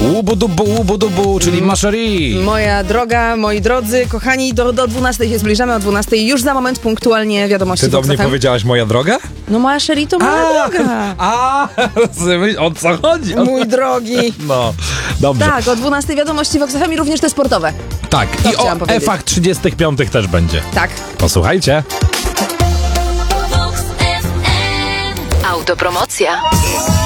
Łubu-dubu, czyli Macherie. Moja droga, moi drodzy, kochani, do 12 się zbliżamy, o 12 już za moment punktualnie wiadomości. Ty do mnie powiedziałaś moja droga? No Macherie to moja droga. O co chodzi? Mój drogi. No, dobrze. Tak, o 12 wiadomości w FM i również te sportowe. Tak, To i o chciałam powiedzieć. F-ach 35 też będzie. Tak. Posłuchajcie. Autopromocja.